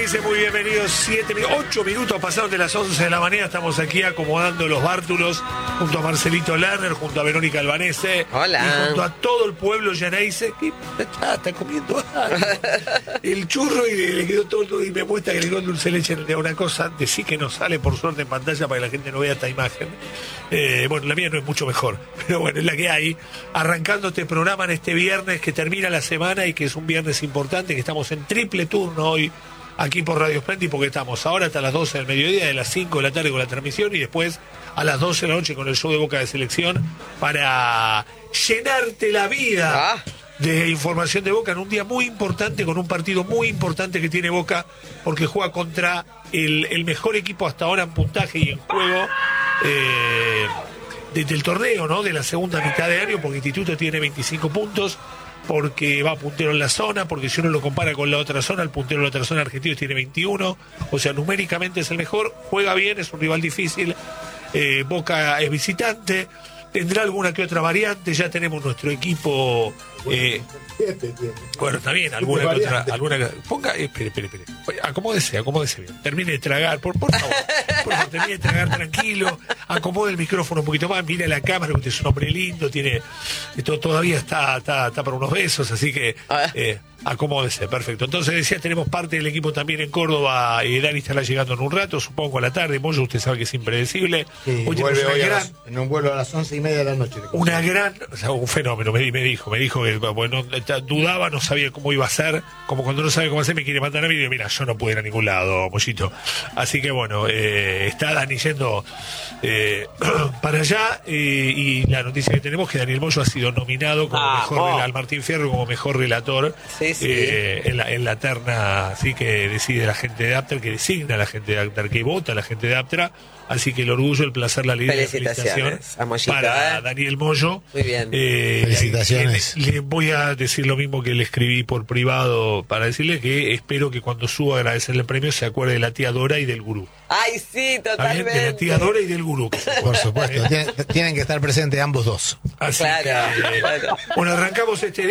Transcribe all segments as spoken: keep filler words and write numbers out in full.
dice muy bienvenidos, siete, ocho minutos pasaron de las once de la mañana, estamos aquí acomodando los bártulos junto a Marcelito Lerner, junto a Verónica Albanese. Hola. Y junto a todo el pueblo Geneise, que está, está comiendo algo. El churro y le, le quedó todo, y me muestra que le quedó dulce de leche de una cosa, de sí que no sale por suerte en pantalla para que la gente no vea esta imagen. Eh, bueno, la mía no es mucho mejor, pero bueno, es la que hay. Arrancando este programa en este viernes que termina la semana y que es un viernes importante, que estamos en triple turno hoy aquí por Radio Splendid, porque estamos ahora hasta las doce del mediodía, de las cinco de la tarde con la transmisión y después a las doce de la noche con el show de Boca de Selección para llenarte la vida Ah. de información de Boca en un día muy importante, con un partido muy importante que tiene Boca, porque juega contra el, el mejor equipo hasta ahora en puntaje y en juego eh, desde el torneo, ¿no? De la segunda mitad de año, porque Instituto tiene veinticinco puntos, porque va puntero en la zona, porque si uno lo compara con la otra zona, el puntero de la otra zona argentino tiene veintiuno, o sea, numéricamente es el mejor, juega bien, es un rival difícil, eh, Boca es visitante, tendrá alguna que otra variante, ya tenemos nuestro equipo, eh, bueno, está bien, alguna que otra, alguna que, ponga, eh, espere, espere, espere, acomódese, acomódese bien, termine de tragar, por, por favor, por favor, termine de tragar tranquilo, acomode el micrófono un poquito más, mire a la cámara, usted es un hombre lindo, tiene, esto todavía está, está, está para unos besos, así que, eh, acomódese, perfecto. Entonces decía, tenemos parte del equipo también en Córdoba, y Dani estará llegando en un rato, supongo a la tarde. Moyo, usted sabe que es impredecible. Sí, hoy vuelve hoy gran, a las, en un vuelo a las once y media de la noche. Una gran, o sea, un fenómeno, me, me dijo, me dijo que bueno, dudaba, no sabía cómo iba a ser, como cuando no sabe cómo hacer, me quiere mandar a mí y digo, mira, yo no puedo ir a ningún lado, Mollito. Así que bueno, eh, está Dani yendo eh, para allá, eh, y la noticia que tenemos es que Daniel Moyo ha sido nominado como ah, mejor, oh. al Martín Fierro como mejor relator. Sí, sí. Eh, en la, en la terna, así que decide la gente de Aptra, que designa la gente de Aptra, que vota la gente de Aptra, así que el orgullo, el placer, la alegría, felicitaciones a Mollito, para ¿eh? Daniel Moyo. Muy bien. Eh, Felicitaciones. Le, le voy a decir lo mismo que le escribí por privado para decirle que espero que cuando suba a agradecerle el premio se acuerde de la tía Dora y del gurú. Ay, sí, ¿Está bien? totalmente. De la tía Dora y del gurú. Por supuesto, tienen, tienen que estar presentes ambos dos. Así Claro, que, claro. bueno, arrancamos este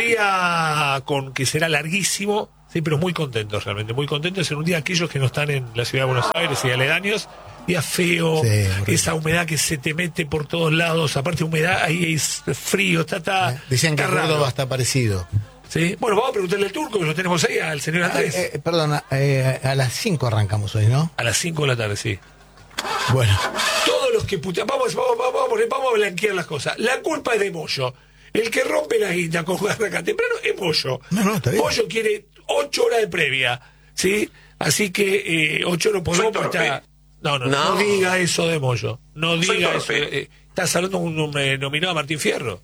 día con que será larguísimo, sí, pero muy contentos realmente, muy contentos en un día aquellos que no están en la ciudad de Buenos Aires y aledaños, día feo, Sí, esa humedad que se te mete por todos lados, aparte humedad, ahí es frío, está, está Dicen que está raro. Córdoba está parecido. ¿Sí? Bueno, vamos a preguntarle al turco, que lo tenemos ahí, al señor Andrés. Eh, eh, perdón, eh, a las cinco arrancamos hoy, ¿no? A las cinco de la tarde, sí. Bueno, Todos los que putean, vamos, vamos, vamos, vamos, vamos a blanquear las cosas. La culpa es de Moyo. El que rompe la guinda con arranca temprano es Moyo. No, no, está bien. Moyo quiere ocho horas de previa, ¿sí? Así que eh, ocho no podemos estar. No, no, no, No. no diga eso de Moyo. No Soy diga eso. torpe. Eh, estás hablando de un, un, eh, nominado a Martín Fierro.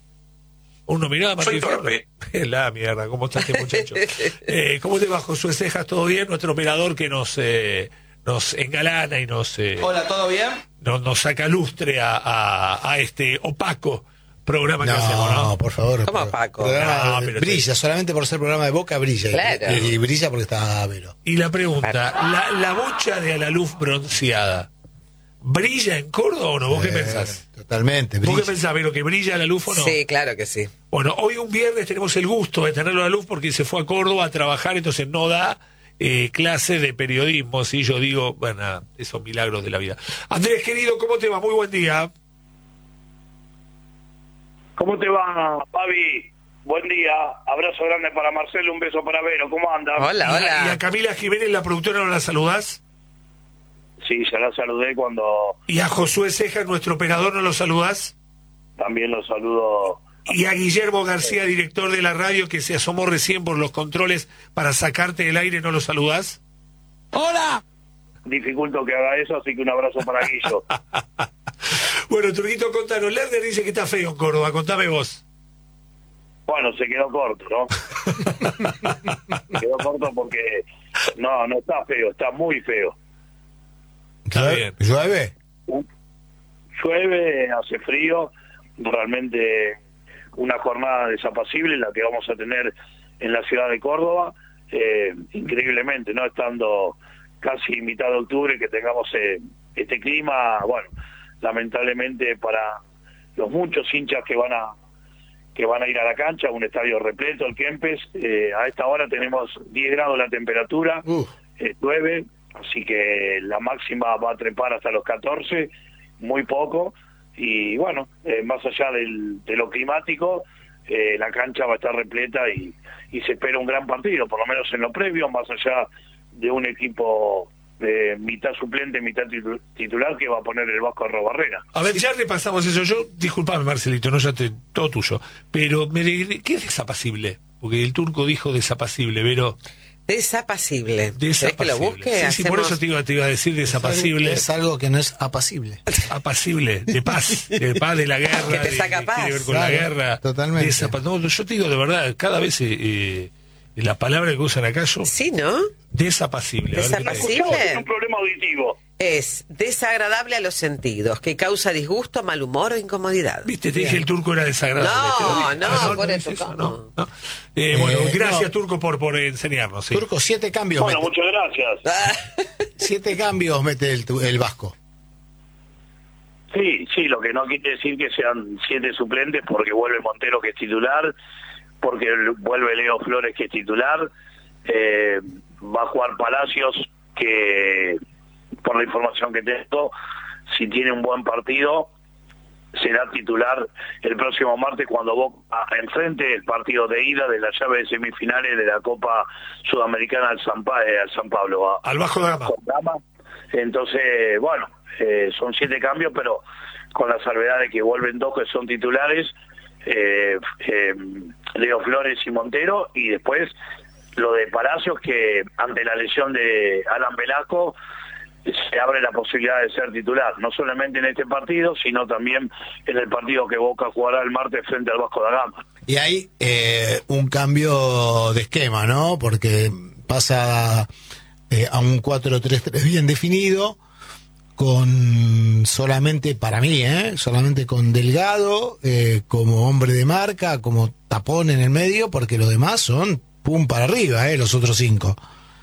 Un nominado a Martín Soy Fierro. torpe. La mierda, ¿cómo está este muchacho? eh, ¿Cómo te va, Josué Cejas? ¿Todo bien? Nuestro operador que nos eh, nos engalana y nos eh, Hola, ¿todo bien? nos, nos saca lustre a, a, a este opaco programa que no, hacemos, ¿no? por favor. ¿Cómo por- Paco? programa- No, pero brilla, solamente por ser programa de Boca brilla. Claro. Y, y brilla porque está Vero. Y la pregunta, la, la bocha de Alaluf bronceada, ¿brilla en Córdoba o no? ¿Vos qué Eh, pensás? Totalmente, ¿Vos brilla. qué pensás, Vero, que brilla Alaluf o no? Sí, claro que sí. Bueno, hoy un viernes tenemos el gusto de tenerlo a la luz porque se fue a Córdoba a trabajar, entonces no da eh, clase de periodismo, si yo digo, bueno, nada, esos milagros de la vida. Andrés, querido, ¿cómo te va? Muy buen día. ¿Cómo te va, Pavi? Buen día. Abrazo grande para Marcelo, un beso para Vero. ¿Cómo andas? Hola, Y a- Y a hola. Camila Jiménez, la productora, ¿no la saludás? Sí, ya la saludé cuando Y a Josué Cejas, nuestro operador, ¿no lo saludás? también lo saludo. Y a Guillermo García, director de la radio, que se asomó recién por los controles para sacarte del aire, ¿no lo saludás? ¡Hola! Dificulto que haga eso, así que un abrazo para Guillo. Bueno, Turquito, contanos. Lerner dice que está feo en Córdoba, contame vos. Bueno, se quedó corto, ¿no? Se quedó corto porque no, no está feo, está muy feo. Está bien. ¿Llueve? Llueve, hace frío, realmente una jornada desapacible la que vamos a tener en la ciudad de Córdoba, eh, increíblemente, ¿no? Estando casi mitad de octubre que tengamos eh, este clima, bueno, lamentablemente para los muchos hinchas que van a que van a ir a la cancha, un estadio repleto, el Kempes, eh, a esta hora tenemos diez grados la temperatura, Uf. eh, llueve, así que la máxima va a trepar hasta los catorce, muy poco, y bueno, eh, más allá del, de lo climático, eh, la cancha va a estar repleta y, y se espera un gran partido, por lo menos en lo previo, más allá de un equipo de mitad suplente, mitad titu- titular que va a poner el Vasco Arrobarrera. A ver, ya repasamos eso. Yo, disculpame, Marcelito, no, ya te, todo tuyo. Pero, me, ¿qué es desapacible? Porque el turco dijo desapacible, pero... Desapacible. ¿Querés que lo busque? Sí, sí, por eso te iba, te iba a decir desapacible. Es algo que no es apacible. Apacible, de paz, de paz, de la guerra. Que te de- saca de- paz. Tiene que ver con Claro, la guerra. totalmente. Desapa- no, yo te digo de verdad, cada vez eh, eh, la palabra que usan acá yo, Sí, ¿no? desapacible. A ver qué te- Desapacible. Escuchamos, tiene un problema auditivo. Es desagradable a los sentidos, que causa disgusto, mal humor o incomodidad. Viste, te dije el turco era desagradable. No, te lo dije. no, Ah, por dice eso, no, ¿cómo? no. Eh, bueno, Eh, gracias no. turco por, por enseñarnos. Sí. Turco, siete cambios Bueno, mete. muchas gracias. Siete cambios mete el, tu- el Vasco. Sí, sí, lo que no quiere decir que sean siete suplentes, porque vuelve Montero, que es titular, porque vuelve Leo Flores, que es titular, eh, va a jugar Palacios, que por la información que tengo, si tiene un buen partido, será titular el próximo martes cuando Boca enfrente el partido de ida de la llave de semifinales de la Copa Sudamericana al San, Pa- eh, al San Pablo. a- Al Vasco da Gama. con Gama. Entonces, bueno, eh, son siete cambios, pero con la salvedad de que vuelven dos que son titulares, eh, eh, Leo Flores y Montero, y después lo de Palacios, que ante la lesión de Alan Velasco se abre la posibilidad de ser titular, no solamente en este partido, sino también en el partido que Boca jugará el martes frente al Vasco da Gama. Y hay eh, un cambio de esquema, ¿no? Porque pasa eh, a un cuatro tres tres bien definido, con solamente, para mí, ¿eh? solamente con Delgado eh, como hombre de marca, como tapón en el medio, porque los demás son pum para arriba, ¿eh? los otros cinco.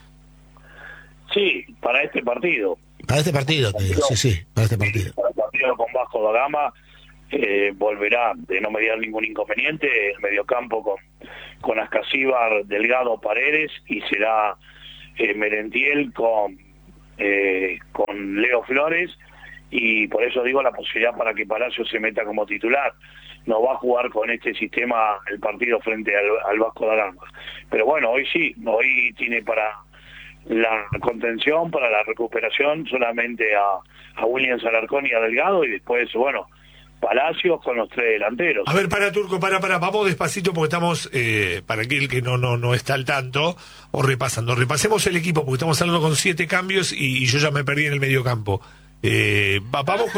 Sí, para este partido. Para este partido, te digo, sí, sí, para este partido. Para el partido con Vasco da Gama eh, volverá, de no mediar ningún inconveniente, el mediocampo con, con Ascasíbar, Delgado, Paredes, y será eh, Merentiel con, eh, con Leo Flores, y por eso digo la posibilidad para que Palacio se meta como titular. No va a jugar con este sistema el partido frente al, al Vasco da Gama. Pero bueno, hoy sí, hoy tiene para la contención, para la recuperación, solamente a, a Williams Alarcón y a Delgado, y después, bueno, Palacios con los tres delanteros. A ver, para Turco, para, para, vamos despacito porque estamos, eh, para aquel que no, no, no está al tanto, o repasando. Repasemos el equipo porque estamos hablando con siete cambios y, y yo ya me perdí en el medio campo. Eh, va- vamos con